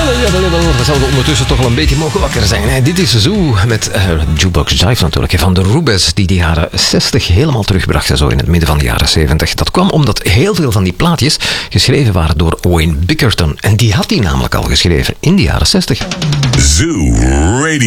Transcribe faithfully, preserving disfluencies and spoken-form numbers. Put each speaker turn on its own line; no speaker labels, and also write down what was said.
We zouden ondertussen toch al een beetje mogen wakker zijn. Hè? Dit is Zoo met uh, Jukebox Jive natuurlijk. Van de Rubes die de jaren zestig helemaal terugbrachten. Zo in het midden van de jaren zeventig. Dat kwam omdat heel veel van die plaatjes geschreven waren door Wayne Bickerton. En die had die namelijk al geschreven in de jaren zestig.
Zoo Radio.